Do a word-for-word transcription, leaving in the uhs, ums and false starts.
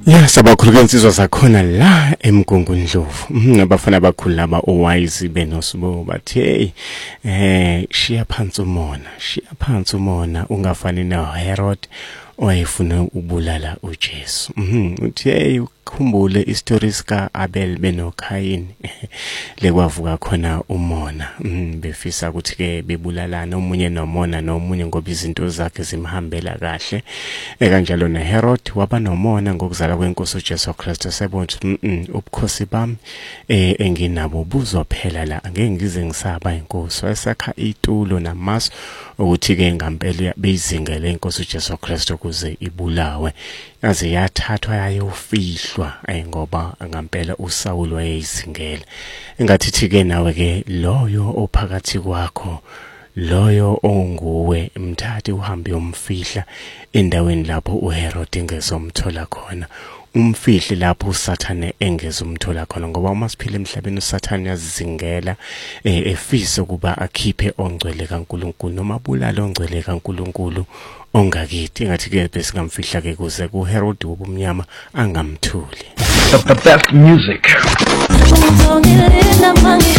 Yes, abakhulu insizwa zakhona la eMgungundlovu. Abafana abakhulu laba owise benosbo bathi hey eh shiya phansi umona, shiya phansi umona ungafani noHerod oyefuna ubulala uJesu. Mhm uthi hey ukhumbule istories ka Abel benoKayin lekwavuka khona umona. Mhm befisa ukuthi ke bebulalana umunye nomona nomunye ngoba izinto zakhe zimhambela kahle. Ekanjalo noHerod waba nomona ngokuzala kwenkosi uJesu Kristu sebona ukuthi ubukhosi bami eh enginabo buzophela la angeke ngize ngisaba inkosi wayesakha itulo namasu ukuthi ke ngempela beyizingele inkosi uJesu Kristu kuze ibulawe yaze yathathwa yayofihlwa ngoba ngempela uSawulu wayeyizingela engathi ke nawe ke loyo ophakathi kwakho loyo onguwe mthathi uhambe umfihla endaweni lapho uHerod engezomthola khona umfihle lapho uSathane engezomthola khona ngoba uma siphila emhlabeni uSathane yazizingela efisa kuba akhiphe ongcwele kaNkuluNkulu noma bulala ongcwele kaNkuluNkulu ongakithi engathi ke bese ngamfihla ke kuze kuHerod wobumnyama angamthuli. The best music.